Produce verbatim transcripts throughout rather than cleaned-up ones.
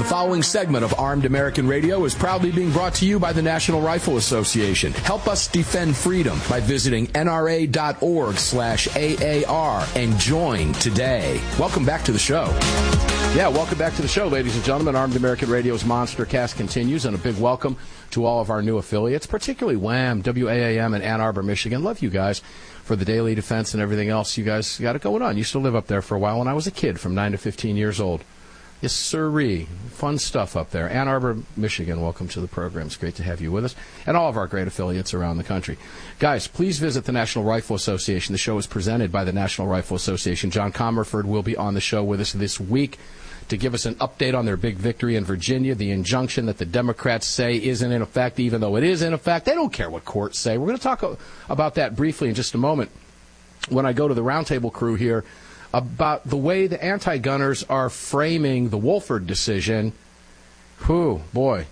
following segment of Armed American Radio is proudly being brought to you by the National Rifle Association. Help us defend freedom by visiting nra.org slash AAR and join today. Welcome back to the show. Yeah, welcome back to the show, ladies and gentlemen. Armed American Radio's Monster Cast continues, and a big welcome to all of our new affiliates, particularly WHAM, W A A M in Ann Arbor, Michigan. Love you guys for the daily defense and everything else you guys got it going on. Used to live up there for a while when I was a kid, from nine to fifteen years old. Yes, sirree. Fun stuff up there. Ann Arbor, Michigan, welcome to the program. It's great to have you with us, and all of our great affiliates around the country. Guys, please visit the National Rifle Association. The show is presented by the National Rifle Association. John Comerford will be on the show with us this week to give us an update on their big victory in Virginia, the injunction that the Democrats say isn't in effect, even though it is in effect. They don't care what courts say. We're going to talk about that briefly in just a moment when I go to the roundtable crew here about the way the anti-gunners are framing the Wolford decision. Whew, boy.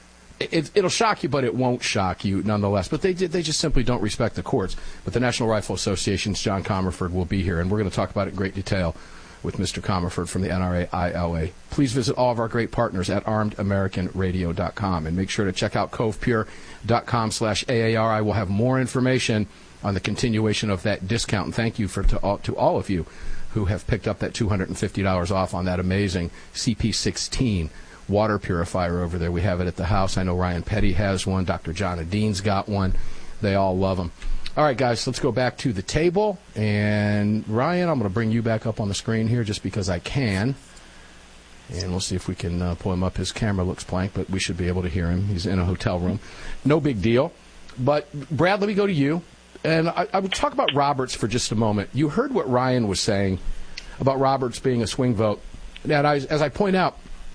It, it'll shock you, but it won't shock you nonetheless. But they they just simply don't respect the courts. But the National Rifle Association's John Comerford will be here, and we're going to talk about it in great detail with Mister Comerford from the N R A I L A. Please visit all of our great partners at armed american radio dot com, and make sure to check out cove pure dot com slash A A R. I will have more information on the continuation of that discount, and thank you for to all, to all of you who have picked up that two hundred fifty dollars off on that amazing C P sixteen water purifier over there. We have it at the house. I know Ryan Petty has one. Doctor John Adeen's got one. They all love them. All right, guys, let's go back to the table. And, Ryan, I'm going to bring you back up on the screen here just because I can. And we'll see if we can uh, pull him up. His camera looks blank, but we should be able to hear him. He's in a hotel room. No big deal. But, Brad, let me go to you. And I, I would talk about Roberts for just a moment. You heard what Ryan was saying about Roberts being a swing vote. And I, as I point out,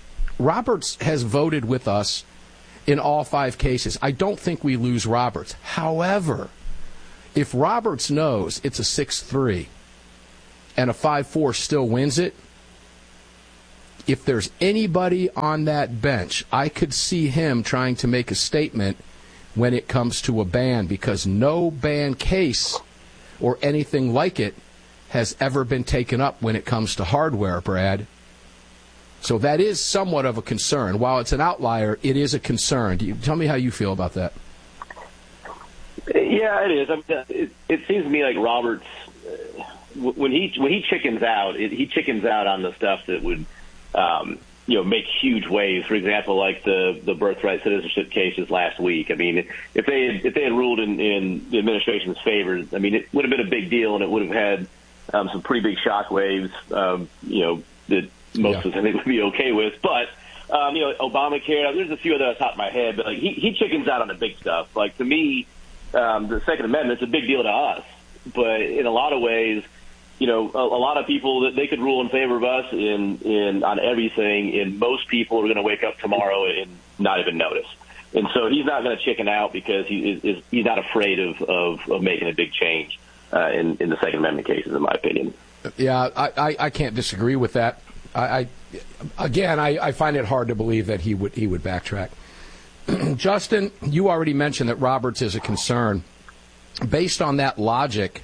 Roberts has voted with us in all five cases. I don't think we lose Roberts. However, if Roberts knows it's a six three and a five four still wins it, if there's anybody on that bench, I could see him trying to make a statement when it comes to a ban, because no ban case or anything like it has ever been taken up when it comes to hardware, Brad. So that is somewhat of a concern. While it's an outlier, it is a concern. Do you, tell me how you feel about that. Yeah, it is. I mean, it, it seems to me like Roberts, uh, when he when he chickens out, it, he chickens out on the stuff that would, um, you know, make huge waves. For example, like the the birthright citizenship cases last week. I mean, if they had, if they had ruled in, in the administration's favor, I mean, it would have been a big deal, and it would have had um, some pretty big shock waves. Um, you know, that most yeah. of us I think would be okay with, but. Um, you know, Obamacare. There's a few other off the top of my head, but like he, he chickens out on the big stuff. Like to me, um, the Second Amendment's a big deal to us, but in a lot of ways, you know, a, a lot of people that they could rule in favor of us in in on everything, and most people are going to wake up tomorrow and not even notice. And so he's not going to chicken out because he is, is he's not afraid of, of, of making a big change uh, in in the Second Amendment cases, in my opinion. Yeah, I, I, I can't disagree with that. I, I again, I, I find it hard to believe that he would he would backtrack. Justin, you already mentioned that Roberts is a concern. Based on that logic,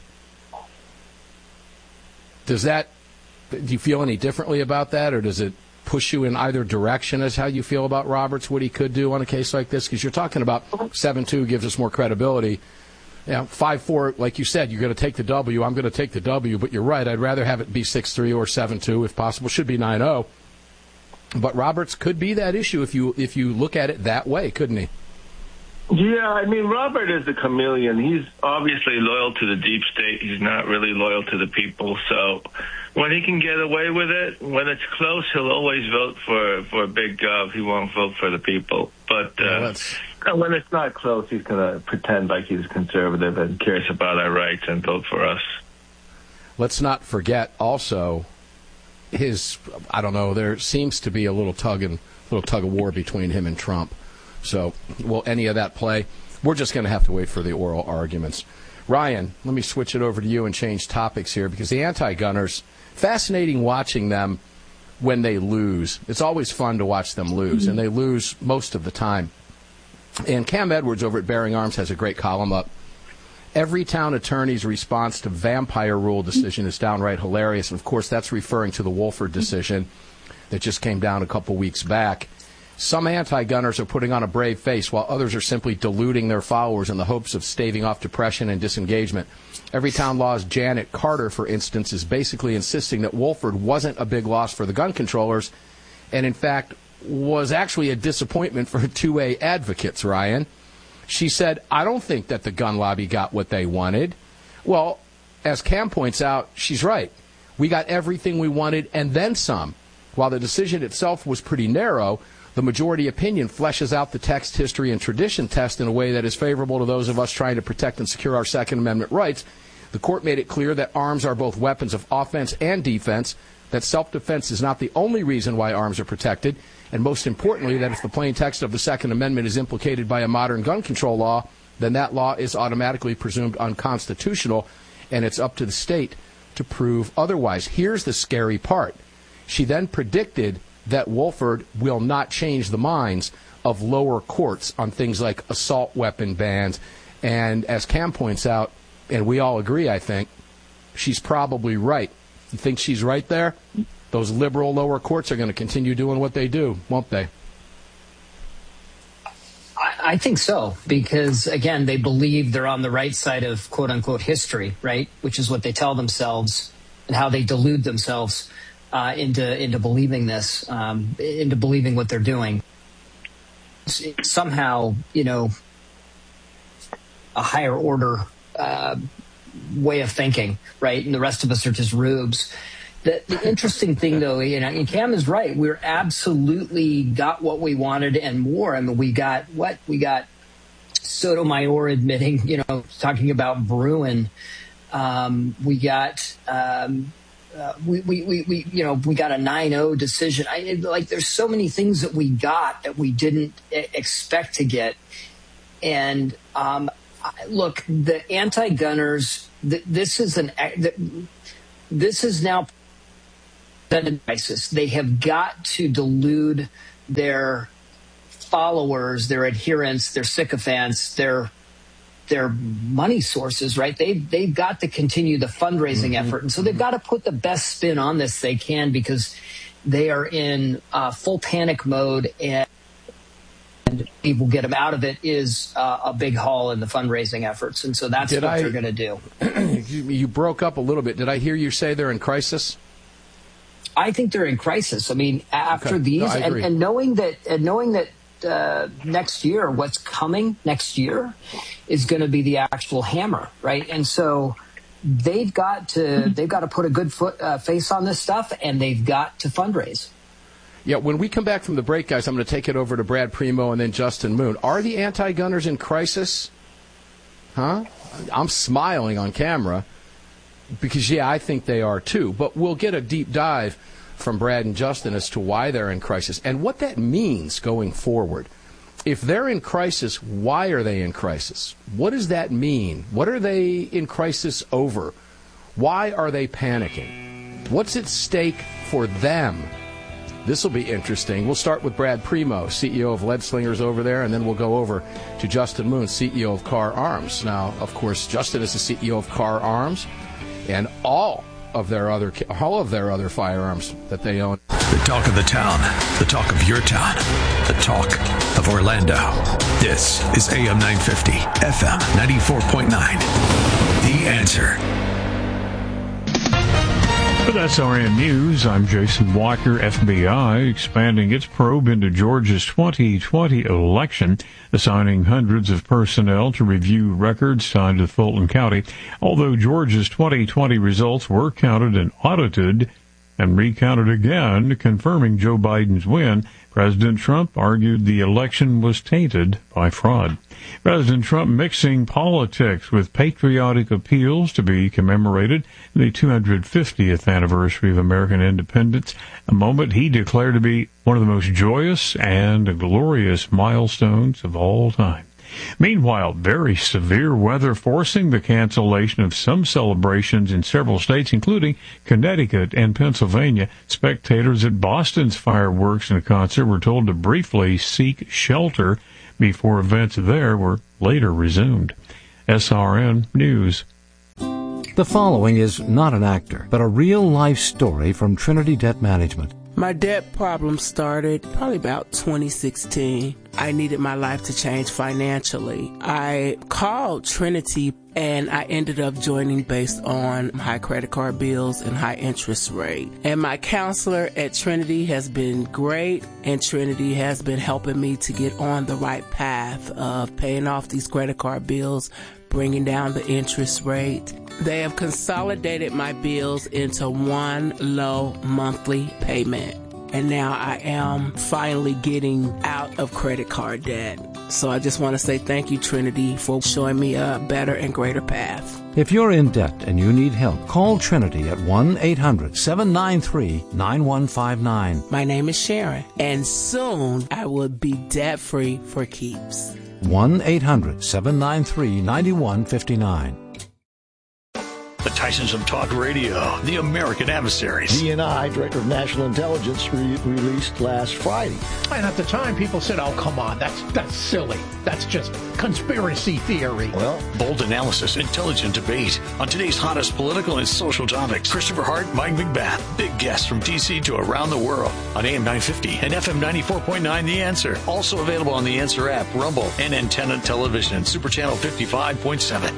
does that do you feel any differently about that, or does it push you in either direction as how you feel about Roberts, what he could do on a case like this? Because you're talking about seven two gives us more credibility. Yeah, five four, like you said, you're going to take the W. I'm going to take the W, but you're right. I'd rather have it be six three or seven two if possible. Should be nine oh. But Roberts could be that issue if you if you look at it that way, couldn't he? Yeah, I mean, Robert is a chameleon. He's obviously loyal to the deep state. He's not really loyal to the people. So when he can get away with it, when it's close, he'll always vote for, for big gov. He won't vote for the people. But uh, yeah, when it's not close, he's going to pretend like he's conservative and cares about our rights and vote for us. Let's not forget also his, I don't know, there seems to be a little tug and little tug of war between him and Trump. So will any of that play? We're just going to have to wait for the oral arguments. Ryan, let me switch it over to you and change topics here, because the anti-gunners, fascinating watching them when they lose. It's always fun to watch them lose, and they lose most of the time. And Cam Edwards over at Bearing Arms has a great column up. Every town attorney's response to vampire rule decision is downright hilarious. And, of course, that's referring to the Wolford decision. that just came down a couple weeks back. Some anti-gunners are putting on a brave face, while others are simply deluding their followers in the hopes of staving off depression and disengagement. Everytown Law's Janet Carter, for instance, is basically insisting that Woolford wasn't a big loss for the gun controllers, and in fact was actually a disappointment for two A advocates, Ryan. She said, I don't think that the gun lobby got what they wanted. Well, as Cam points out, she's right. We got everything we wanted and then some. While the decision itself was pretty narrow, the majority opinion fleshes out the text, history, and tradition test in a way that is favorable to those of us trying to protect and secure our Second Amendment rights. The court made it clear that arms are both weapons of offense and defense, that self-defense is not the only reason why arms are protected, and most importantly, that if the plain text of the Second Amendment is implicated by a modern gun control law, then that law is automatically presumed unconstitutional, and it's up to the state to prove otherwise. Here's the scary part. She then predicted that Woolford will not change the minds of lower courts on things like assault weapon bans. And as Cam points out, and we all agree, I think, she's probably right. You think she's right there? Those liberal lower courts are going to continue doing what they do, won't they? I, I think so, because, again, they believe they're on the right side of quote-unquote history, right, which is what they tell themselves and how they delude themselves Uh, into into believing this, um, into believing what they're doing. Somehow, you know, a higher order uh, way of thinking, right? And the rest of us are just rubes. The, the interesting thing, though, you know, and Cam is right. We're absolutely got what we wanted and more. I mean, we got what? We got Sotomayor admitting, you know, talking about Bruin. Um, we got... Um, Uh, we, we, we, we, you know, we got a nine oh decision. I, like, there's so many things that we got that we didn't expect to get. And um, look, the anti-gunners, th- this is an, th- this is now a crisis. They have got to delude their followers, their adherents, their sycophants, their their money sources, right? They've, they've got to continue the fundraising mm-hmm. effort. And so they've got to put the best spin on this they can, because they are in uh, full panic mode, and people get them out of it is uh, a big haul in the fundraising efforts. And so that's Did what I, they're going to do. you, you broke up a little bit. Did I hear you say they're in crisis? I think they're in crisis. I mean, after okay. these, no, and, and knowing that, and knowing that, Uh, next year, what's coming next year is going to be the actual hammer, right? And so they've got to they've got to put a good foot uh, face on this stuff, and they've got to fundraise. Yeah, when we come back from the break, guys, I'm going to take it over to Brad Primo and then Justin Moon. Are the anti-gunners in crisis? Huh? I'm smiling on camera because, yeah, I think they are too. But we'll get a deep dive from Brad and Justin as to why they're in crisis and what that means going forward. If they're in crisis, why are they in crisis? What does that mean? What are they in crisis over? Why are they panicking? What's at stake for them? This will be interesting. We'll start with Brad Primo, C E O of Lead Slingers over there, and then we'll go over to Justin Moon, C E O of Car Arms. Now, of course, Justin is the C E O of Car Arms, and all of their other all of their other firearms that they own. The talk of the town, the talk of your town, the talk of Orlando. This is A M nine fifty, F M ninety-four point nine. The Answer. With S R N News, I'm Jason Walker. F B I expanding its probe into Georgia's twenty twenty election, assigning hundreds of personnel to review records tied to Fulton County. Although Georgia's twenty twenty results were counted and audited and recounted again, confirming Joe Biden's win, President Trump argued the election was tainted by fraud. President Trump mixing politics with patriotic appeals to be commemorated in the two hundred fiftieth anniversary of American independence, a moment he declared to be one of the most joyous and glorious milestones of all time. Meanwhile, very severe weather forcing the cancellation of some celebrations in several states, including Connecticut and Pennsylvania. Spectators at Boston's fireworks and concert were told to briefly seek shelter before events there were later resumed. S R N News. The following is not an actor, but a real-life story from Trinity Debt Management. My debt problem started probably about twenty sixteen. I needed my life to change financially. I called Trinity and I ended up joining based on high credit card bills and high interest rate. And my counselor at Trinity has been great, and Trinity has been helping me to get on the right path of paying off these credit card bills, bringing down the interest rate. They have consolidated my bills into one low monthly payment. And now I am finally getting out of credit card debt. So I just want to say thank you, Trinity, for showing me a better and greater path. If you're in debt and you need help, call Trinity at one eight hundred seven nine three nine one five nine. My name is Sharon, and soon I will be debt-free for keeps. one eight hundred seven nine three nine one five nine. The Tysons of Talk Radio, the American Adversaries. D N I, Director of National Intelligence, re- released last Friday. And at the time, people said, oh, come on, that's that's silly. That's just conspiracy theory. Well, bold analysis, intelligent debate on today's hottest political and social topics. Christopher Hart, Mike McBath, big guests from D C to around the world on A M nine fifty and F M ninety-four point nine The Answer. Also available on the Answer app, Rumble, and Antenna Television, Super Channel fifty-five point seven.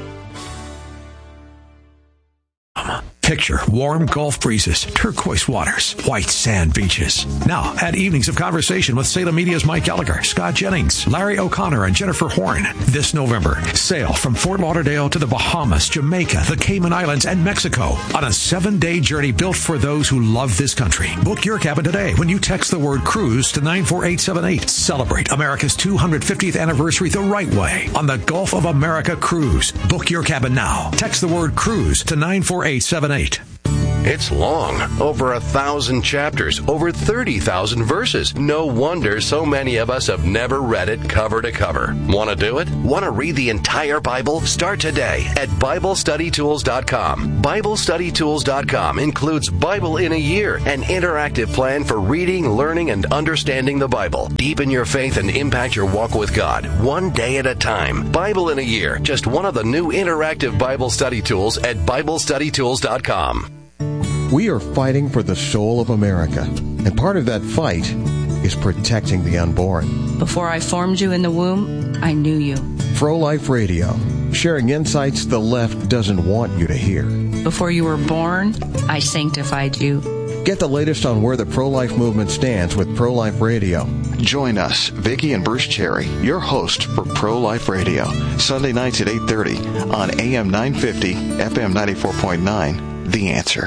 Picture warm Gulf breezes, turquoise waters, white sand beaches. Now, add evenings of conversation with Salem Media's Mike Gallagher, Scott Jennings, Larry O'Connor, and Jennifer Horn. This November, sail from Fort Lauderdale to the Bahamas, Jamaica, the Cayman Islands, and Mexico on a seven-day journey built for those who love this country. Book your cabin today when you text the word cruise to nine four eight seven eight. Celebrate America's two hundred fiftieth anniversary the right way on the Gulf of America Cruise. Book your cabin now. Text the word cruise to nine four eight seven eight. It's long, over a thousand chapters, over thirty thousand verses. No wonder so many of us have never read it cover to cover. Want to do it? Want to read the entire Bible? Start today at Bible Study Tools dot com. Bible Study Tools dot com includes Bible in a Year, an interactive plan for reading, learning, and understanding the Bible. Deepen your faith and impact your walk with God, one day at a time. Bible in a Year, just one of the new interactive Bible study tools at Bible Study Tools dot com. We are fighting for the soul of America, and part of that fight is protecting the unborn. Before I formed you in the womb, I knew you. Pro-Life Radio, sharing insights the left doesn't want you to hear. Before you were born, I sanctified you. Get the latest on where the pro-life movement stands with Pro-Life Radio. Join us, Vicki and Bruce Cherry, your host for Pro-Life Radio, Sunday nights at eight thirty on A M nine fifty, F M ninety-four point nine, The Answer.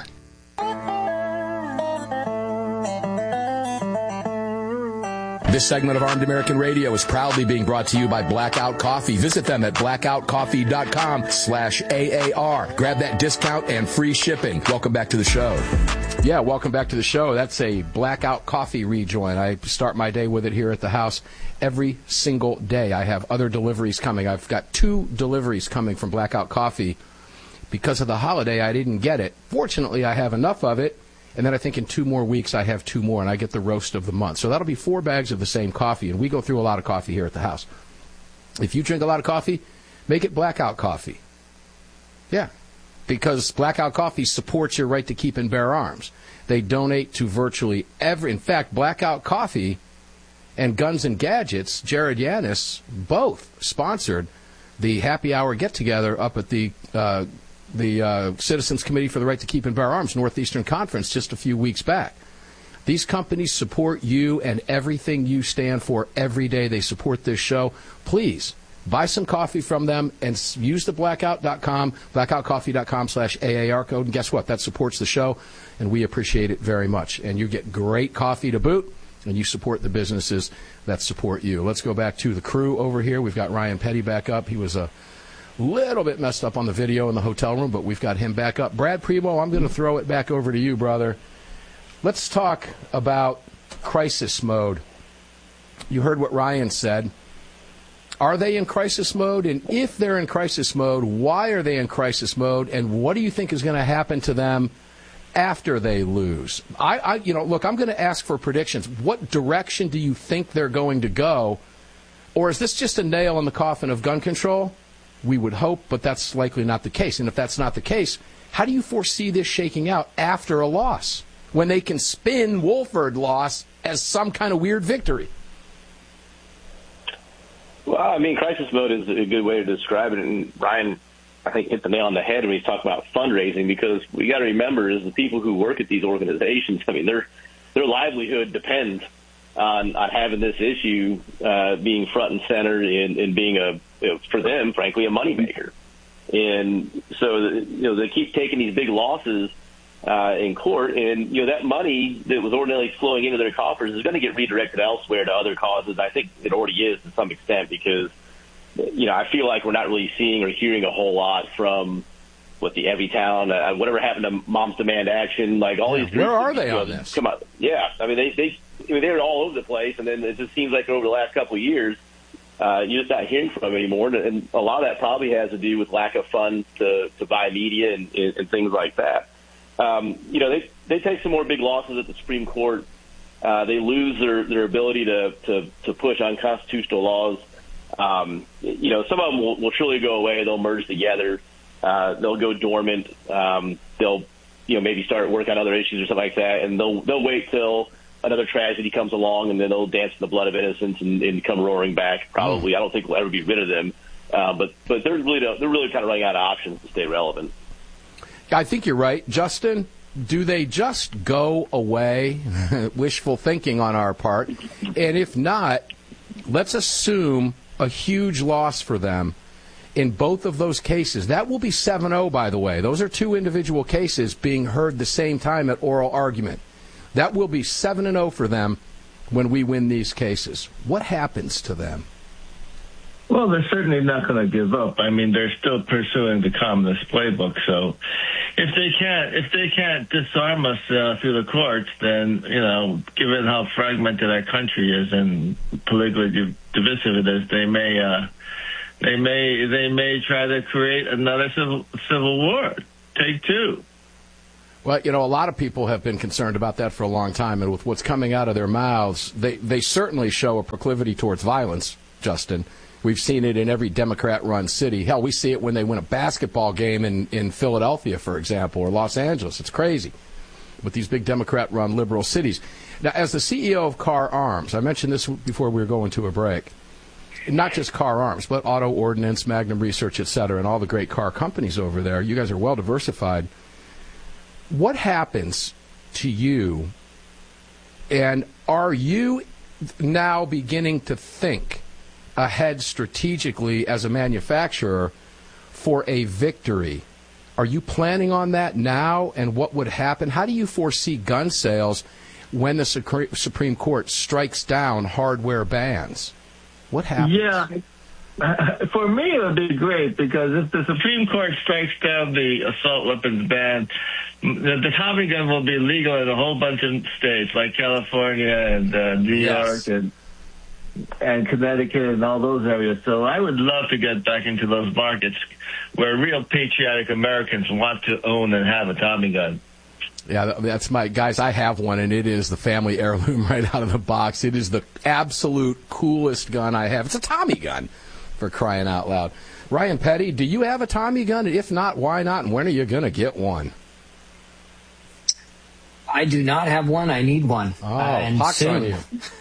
This segment of Armed American Radio is proudly being brought to you by Blackout Coffee. Visit them at blackout coffee dot com slash A A R. Grab that discount and free shipping. Welcome back to the show. Yeah, welcome back to the show. That's a Blackout Coffee rejoin. I start my day with it here at the house every single day. I have other deliveries coming. I've got two deliveries coming from Blackout Coffee. Because of the holiday, I didn't get it. Fortunately, I have enough of it. And then I think in two more weeks I have two more, and I get the roast of the month. So that'll be four bags of the same coffee, and we go through a lot of coffee here at the house. If you drink a lot of coffee, make it Blackout Coffee. Yeah, because Blackout Coffee supports your right to keep and bear arms. They donate to virtually every... In fact, Blackout Coffee and Guns and Gadgets, Jared Yanis, both sponsored the happy hour get-together up at the... Uh, the uh, Citizens Committee for the Right to Keep and Bear Arms Northeastern Conference just a few weeks back. These companies support you and everything you stand for every day. They support this show. Please buy some coffee from them and use the blackout dot com, blackout coffee dot com slash A A R code. And guess what? That supports the show, and we appreciate it very much. And you get great coffee to boot, and you support the businesses that support you. Let's go back to the crew over here. We've got Ryan Petty back up. He was a little bit messed up on the video in the hotel room, but we've got him back up. Brad Primo, I'm going to throw it back over to you, brother. Let's talk about crisis mode. You heard what Ryan said. Are they in crisis mode? And if they're in crisis mode, why are they in crisis mode? And what do you think is going to happen to them after they lose? I, I you know, look, I'm going to ask for predictions. What direction do you think they're going to go? Or is this just a nail in the coffin of gun control? We would hope, but that's likely not the case. And if that's not the case, how do you foresee this shaking out after a loss? when they can spin Wohlford loss as some kind of weird victory? Well, I mean, crisis mode is a good way to describe it. And Ryan, I think, hit the nail on the head when he's talking about fundraising, because we got to remember is the people who work at these organizations, I mean, their their livelihood depends on, on having this issue uh, being front and center and, and being, a you know, for them, frankly, a moneymaker. And so, you know, they keep taking these big losses uh, in court, and, you know, that money that was ordinarily flowing into their coffers is going to get redirected elsewhere to other causes. I think it already is to some extent, because, you know, I feel like we're not really seeing or hearing a whole lot from what the Evitown, uh, whatever happened to Moms Demand Action, like all yeah, these. Where are that, they you know, on this? Come on, yeah. I mean, they they I mean, they're all over the place, and then it just seems like over the last couple of years, uh, you're just not hearing from them anymore, and a lot of that probably has to do with lack of funds to to buy media and, and, and things like that. Um, you know, they they take some more big losses at the Supreme Court. Uh, they lose their their ability to to to push unconstitutional laws. Um, you know, some of them will, will truly go away. They'll merge together. Uh, they'll go dormant. Um, they'll, you know, maybe start work on other issues or something like that, and they'll they'll wait till another tragedy comes along, and then they'll dance in the blood of innocence and, and come roaring back. Probably, mm. I don't think we'll ever be rid of them. Uh, but but they're really they're really kind of running out of options to stay relevant. I think you're right, Justin. Do they just go away? Wishful thinking on our part. And if not, let's assume a huge loss for them in both of those cases. That will be seven oh, by the way. Those are two individual cases being heard the same time at oral argument. That will be seven and oh for them when we win these cases. What happens to them? Well, they're certainly not going to give up. I mean, they're still pursuing the communist playbook. So if they can't, if they can't disarm us uh, through the courts, then, you know, given how fragmented our country is and politically divisive it is, they may, uh, they may, they may try to create another civil, civil war. Take two. Well, you know, a lot of people have been concerned about that for a long time, and with what's coming out of their mouths, they, they certainly show a proclivity towards violence, Justin. We've seen it in every Democrat-run city. Hell, we see it when they win a basketball game in, in Philadelphia, for example, or Los Angeles. It's crazy with these big Democrat-run liberal cities. Now, as the C E O of Car Arms, I mentioned this before we were going to a break, not just Car Arms, but Auto Ordnance, Magnum Research, et cetera, and all the great car companies over there. You guys are well diversified. What happens to you, and are you now beginning to think ahead strategically as a manufacturer for a victory? Are you planning on that now, and what would happen? How do you foresee gun sales when the Supreme Court strikes down hardware bans? What happens? Yeah. Uh, for me, it would be great, because if the Supreme Court strikes down the assault weapons ban, the, the Tommy gun will be legal in a whole bunch of states like California and uh, New yes. York and and Connecticut and all those areas. So I would love to get back into those markets where real patriotic Americans want to own and have a Tommy gun. Yeah, that's my, guys, I have one, and it is the family heirloom right out of the box. It is the absolute coolest gun I have. It's a Tommy gun, for crying out loud. Ryan Petty, do you have a Tommy gun? If not, why not? And when are you going to get one? I do not have one. I need one. Oh, uh, and pox soon. on you.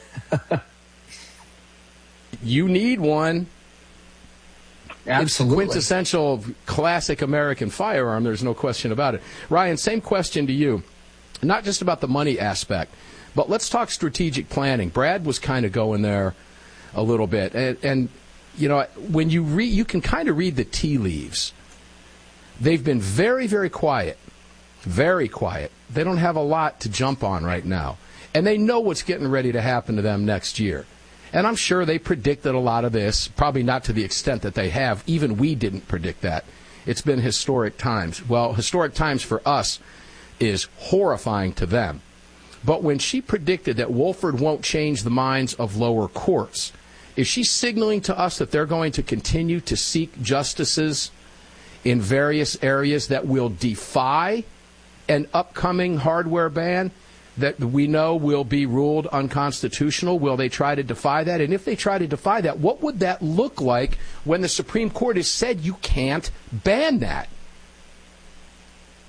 You need one. Absolutely. It's the quintessential classic American firearm. There's no question about it. Ryan, same question to you. Not just about the money aspect, but let's talk strategic planning. Brad was kind of going there a little bit. And, and you know, when you read, you can kind of read the tea leaves. They've been very, very quiet. Very quiet. They don't have a lot to jump on right now. And they know what's getting ready to happen to them next year. And I'm sure they predicted a lot of this, probably not to the extent that they have. Even we didn't predict that. It's been historic times. Well, historic times for us is horrifying to them. But when she predicted that Wohlford won't change the minds of lower courts, is she signaling to us that they're going to continue to seek justices in various areas that will defy an upcoming hardware ban that we know will be ruled unconstitutional? Will they try to defy that? And if they try to defy that, what would that look like when the Supreme Court has said you can't ban that?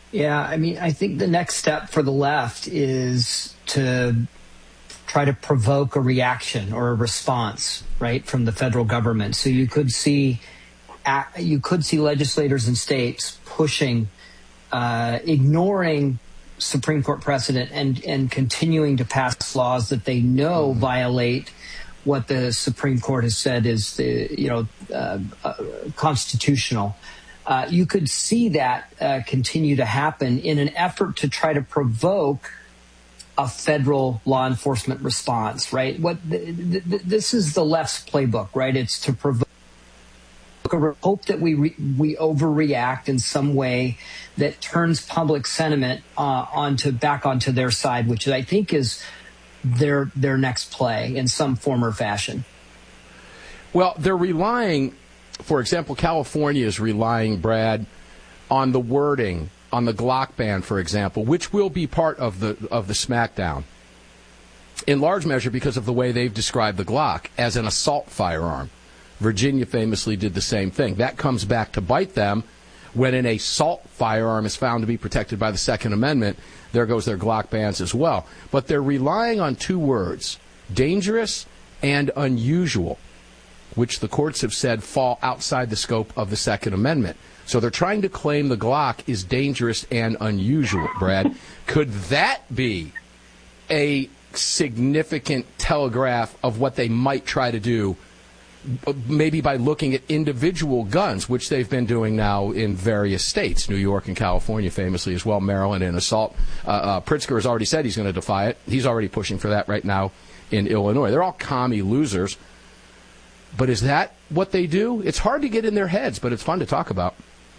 Yeah, I mean, I think the next step for the left is to try to provoke a reaction or a response, right, from the federal government. So you could see, you could see legislators in states pushing, uh, ignoring Supreme Court precedent and and continuing to pass laws that they know violate what the Supreme Court has said is, the, you know, uh, uh, constitutional. Uh, you could see that uh, continue to happen in an effort to try to provoke a federal law enforcement response, right? What the, the, this is the left's playbook, right? It's to provoke, hope that we re, we overreact in some way that turns public sentiment uh, onto back onto their side, which I think is their their next play in some form or fashion. Well, they're relying. For example, California is relying, Brad, on the wording on the Glock ban, for example, which will be part of the of the smackdown, in large measure because of the way they've described the Glock as an assault firearm. Virginia famously did the same thing. That comes back to bite them when an assault firearm is found to be protected by the Second Amendment. There goes their Glock bans as well. But they're relying on two words, dangerous and unusual, which the courts have said fall outside the scope of the Second Amendment. So they're trying to claim the Glock is dangerous and unusual, Brad. Could that be a significant telegraph of what they might try to do, maybe by looking at individual guns, which they've been doing now in various states, New York and California famously as well, Maryland and assault. Uh, uh, Pritzker has already said he's going to defy it. He's already pushing for that right now in Illinois. They're all commie losers. But is that what they do? It's hard to get in their heads, but it's fun to talk about.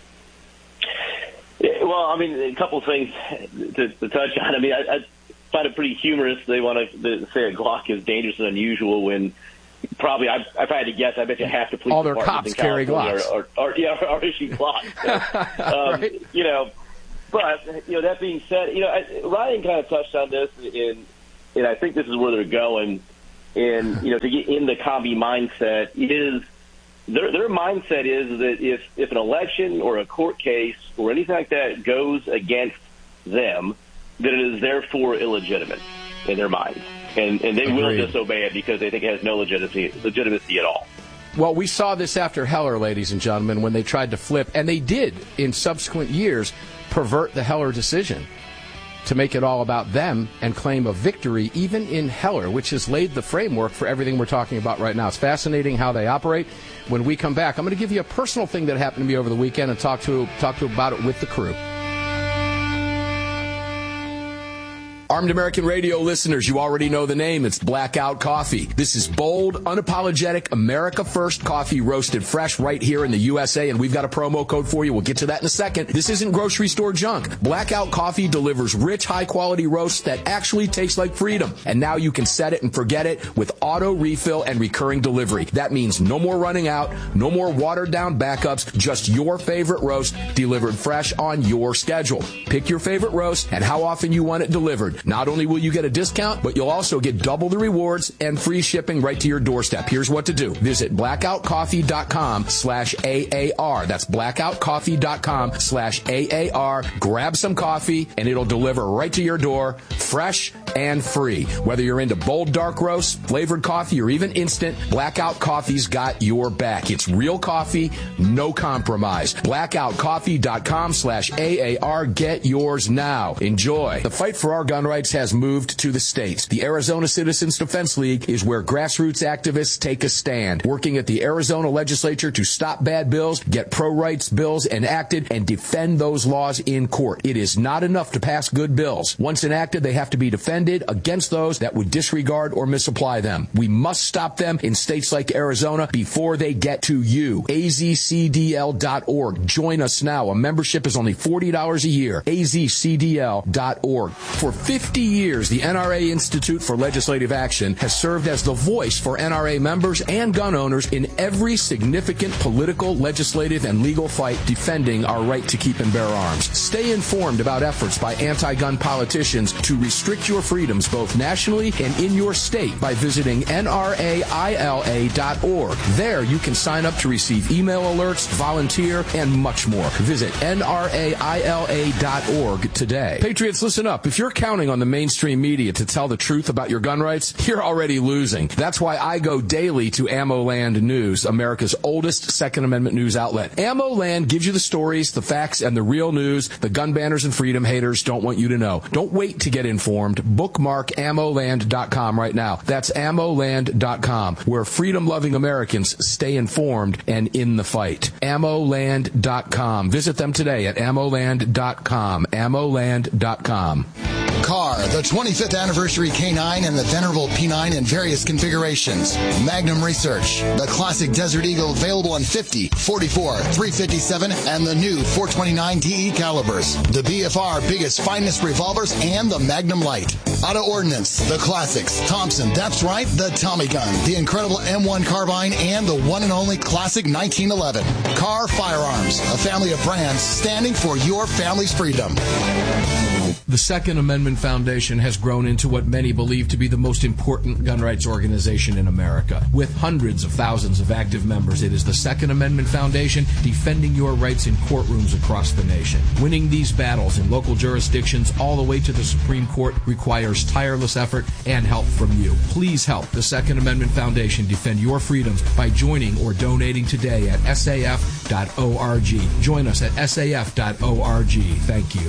Yeah, well, I mean, a couple of things to, to touch on. I mean, I, I find it pretty humorous. They want to say a Glock is dangerous and unusual when probably, I, if I had to guess, I bet you half the police all their departments cops carry Glocks. Are, are, are, yeah, are issuing Glocks. So, um, right. You know, but, you know, that being said, you know, I, Ryan kind of touched on this, and, and I think this is where they're going. And, you know, to get in the commie mindset is their their mindset is that if, if an election or a court case or anything like that goes against them, that it is therefore illegitimate in their minds. And and they Agreed. will disobey it because they think it has no legitimacy legitimacy at all. Well, we saw this after Heller, ladies and gentlemen, when they tried to flip, and they did in subsequent years pervert the Heller decision to make it all about them and claim a victory, even in Heller, which has laid the framework for everything we're talking about right now. It's fascinating how they operate. When we come back, I'm going to give you a personal thing that happened to me over the weekend and talk to talk to about it with the crew. Armed American Radio listeners, you already know the name. It's Blackout Coffee. This is bold, unapologetic, America First coffee roasted fresh right here in the U S A, and we've got a promo code for you. We'll get to that in a second. This isn't grocery store junk. Blackout Coffee delivers rich, high-quality roasts that actually taste like freedom. And now you can set it and forget it with auto refill and recurring delivery. That means no more running out, no more watered-down backups, just your favorite roast delivered fresh on your schedule. Pick your favorite roast and how often you want it delivered. Not only will you get a discount, but you'll also get double the rewards and free shipping right to your doorstep. Here's what to do. Visit blackoutcoffee.com slash AAR. That's blackoutcoffee.com slash AAR. Grab some coffee, and it'll deliver right to your door, fresh and free. Whether you're into bold dark roast, flavored coffee, or even instant, Blackout Coffee's got your back. It's real coffee, no compromise. blackoutcoffee.com slash AAR. Get yours now. Enjoy. The fight for our gun rights has moved to the states. The Arizona Citizens Defense League is where grassroots activists take a stand, working at the Arizona legislature to stop bad bills, get pro-rights bills enacted, and defend those laws in court. It is not enough to pass good bills. Once enacted, they have to be defended against those that would disregard or misapply them. We must stop them in states like Arizona before they get to you. A Z C D L dot org. Join us now. A membership is only forty dollars a year. A Z C D L dot org. For fifty fifty years, the N R A Institute for Legislative Action has served as the voice for N R A members and gun owners in every significant political, legislative, and legal fight defending our right to keep and bear arms. Stay informed about efforts by anti-gun politicians to restrict your freedoms both nationally and in your state by visiting N R A I L A dot org. There you can sign up to receive email alerts, volunteer, and much more. Visit N R A I L A dot org today. Patriots, listen up. If you're counting on the mainstream media to tell the truth about your gun rights, you're already losing. That's why I go daily to AmmoLand News, America's oldest Second Amendment news outlet. AmmoLand gives you the stories, the facts, and the real news the gun banners and freedom haters don't want you to know. Don't wait to get informed. Bookmark ammo land dot com right now. That's ammo land dot com, where freedom-loving Americans stay informed and in the fight. ammo land dot com. Visit them today at ammo land dot com. ammo land dot com. Car, the twenty-fifth anniversary K nine and the venerable P nine in various configurations. Magnum Research, the classic Desert Eagle available in fifty, forty-four, three fifty-seven, and the new four twenty-nine D E calibers. The B F R biggest, finest revolvers, and the Magnum Light. Auto Ordnance, the classics. Thompson, that's right, the Tommy gun, the incredible M one carbine, and the one and only classic nineteen eleven. Car Firearms, a family of brands standing for your family's freedom. The Second Amendment Foundation has grown into what many believe to be the most important gun rights organization in America. With hundreds of thousands of active members, it is the Second Amendment Foundation defending your rights in courtrooms across the nation. Winning these battles in local jurisdictions all the way to the Supreme Court requires tireless effort and help from you. Please help the Second Amendment Foundation defend your freedoms by joining or donating today at S A F dot org. Join us at S A F dot org. Thank you.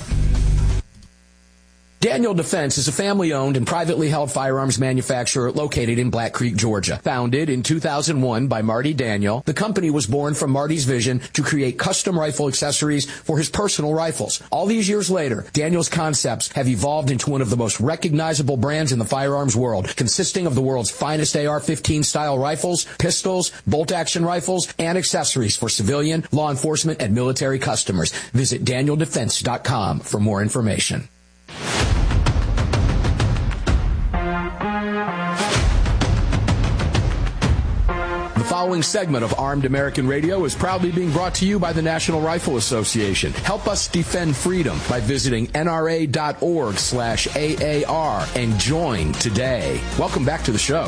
Daniel Defense is a family-owned and privately held firearms manufacturer located in Black Creek, Georgia. Founded in two thousand one by Marty Daniel, the company was born from Marty's vision to create custom rifle accessories for his personal rifles. All these years later, Daniel's concepts have evolved into one of the most recognizable brands in the firearms world, consisting of the world's finest A R fifteen style rifles, pistols, bolt-action rifles, and accessories for civilian, law enforcement, and military customers. Visit daniel defense dot com for more information. The following segment of Armed American Radio is proudly being brought to you by the National Rifle Association. Help us defend freedom by visiting N R A dot org slash A A R and join today. Welcome back to the show.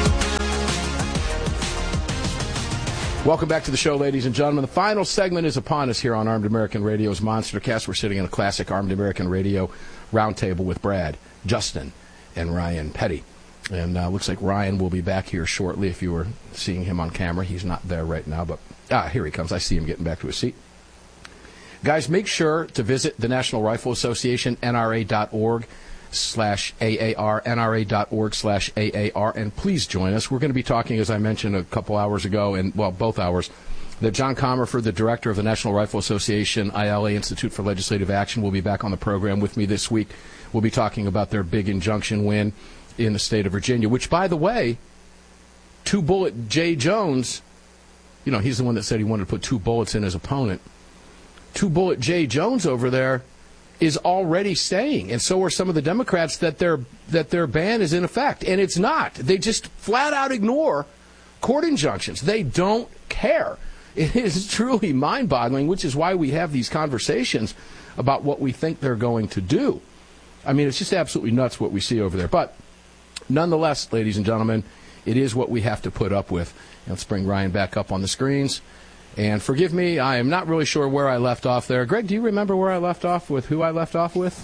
Welcome back to the show, ladies and gentlemen. The final segment is upon us here on Armed American Radio's Monstercast. We're sitting in a classic Armed American Radio roundtable with Brad, Justin, and Ryan Petty. And uh, looks like Ryan will be back here shortly. If you were seeing him on camera, he's not there right now, but ah, here he comes. I see him getting back to his seat. Guys, make sure to visit the National Rifle Association, N R A dot org slash A A R, N R A dot org slash A A R, and please join us. We're going to be talking, as I mentioned a couple hours ago, and well, both hours, that John Comerford, the director of the National Rifle Association, I L A Institute for Legislative Action, will be back on the program with me this week. We'll be talking about their big injunction win in the state of Virginia, which, by the way, Two Bullet Jay Jones, you know, he's the one that said he wanted to put two bullets in his opponent. Two Bullet Jay Jones over there is already saying, and so are some of the Democrats, that their that their ban is in effect, and it's not. They just flat out ignore court injunctions. They don't care. It is truly mind-boggling, which is why we have these conversations about what we think they're going to do. I mean, it's just absolutely nuts what we see over there. But nonetheless, ladies and gentlemen, it is what we have to put up with. Let's bring Ryan back up on the screens. And forgive me, I am not really sure where I left off there. Greg, do you remember where I left off with, who I left off with?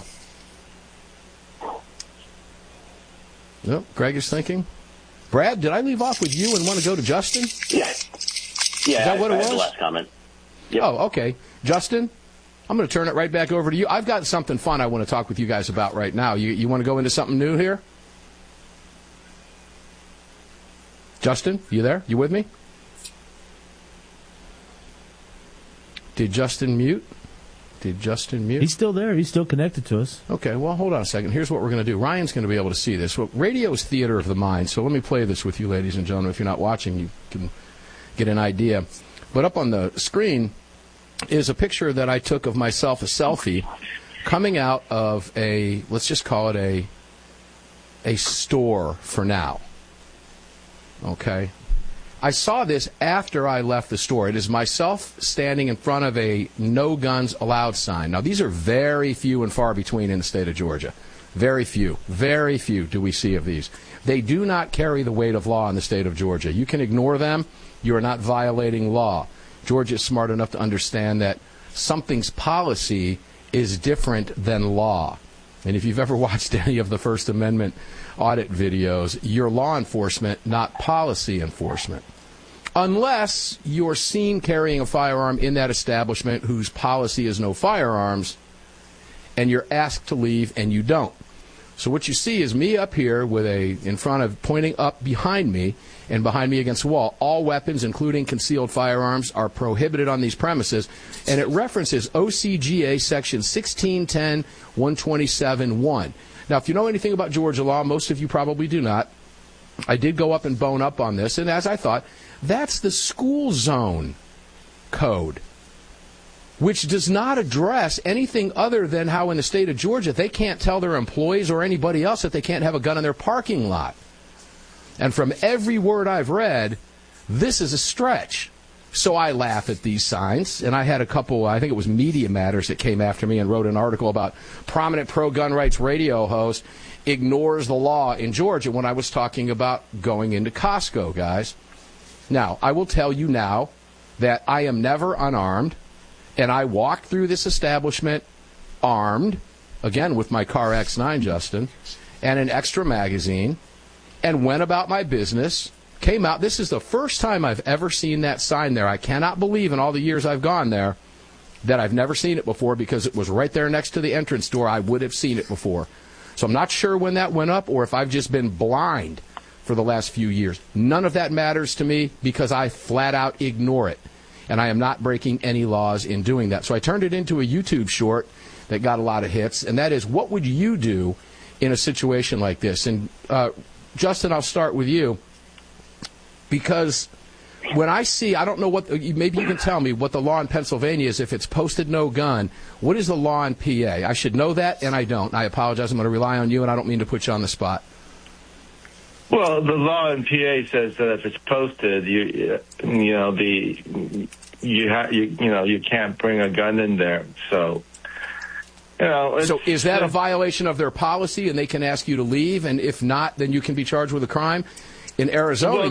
No, Greg is thinking. Brad, did I leave off with you and want to go to Justin? Yeah. Yeah, is that what I, it I was? had the last comment. Yep. Oh, okay. Justin, I'm going to turn it right back over to you. I've got something fun I want to talk with you guys about right now. You, you want to go into something new here? Justin, you there? You with me? Did Justin mute? Did Justin mute? He's still there. He's still connected to us. Okay, well, hold on a second. Here's what we're going to do. Ryan's going to be able to see this. Well, radio is theater of the mind, so let me play this with you, ladies and gentlemen. If you're not watching, you can get an idea. But up on the screen is a picture that I took of myself, a selfie, coming out of a, let's just call it a, a store for now. Okay? I saw this after I left the store. It is myself standing in front of a no guns allowed sign. Now, these are very few and far between in the state of Georgia. Very few. Very few do we see of these. They do not carry the weight of law in the state of Georgia. You can ignore them. You are not violating law. Georgia is smart enough to understand that something's policy is different than law. And if you've ever watched any of the First Amendment audit videos, you're law enforcement, not policy enforcement. Unless you're seen carrying a firearm in that establishment whose policy is no firearms, and you're asked to leave and you don't. So what you see is me up here with a, in front of, pointing up behind me, and behind me against the wall. All weapons, including concealed firearms, are prohibited on these premises, and it references O C G A section sixteen ten one twenty-seven one. Now, if you know anything about Georgia law, most of you probably do not. I did go up and bone up on this, and as I thought, that's the school zone code, which does not address anything other than how in the state of Georgia they can't tell their employees or anybody else that they can't have a gun in their parking lot. And from every word I've read, this is a stretch. So I laugh at these signs, and I had a couple, I think it was Media Matters that came after me and wrote an article about prominent pro-gun rights radio host ignores the law in Georgia when I was talking about going into Costco, guys. Now, I will tell you now that I am never unarmed, and I walked through this establishment armed, again with my Car X nine, Justin, and an extra magazine, and went about my business, came out. This is the first time I've ever seen that sign there. I cannot believe in all the years I've gone there that I've never seen it before, because it was right there next to the entrance door. I would have seen it before. So I'm not sure when that went up or if I've just been blind for the last few years. None of that matters to me because I flat out ignore it. And I am not breaking any laws in doing that. So I turned it into a YouTube short that got a lot of hits, and that is, what would you do in a situation like this? And uh, Justin, I'll start with you, because when I see, I don't know what, maybe you can tell me what the law in Pennsylvania is if it's posted no gun. What is the law in P A? I should know that, and I don't. I apologize. I'm going to rely on you, and I don't mean to put you on the spot. Well, the law in P A says that if it's posted, you you know the you ha- you you know you can't bring a gun in there. So. You know, so is that a violation of their policy, and they can ask you to leave, and if not, then you can be charged with a crime? In Arizona, well,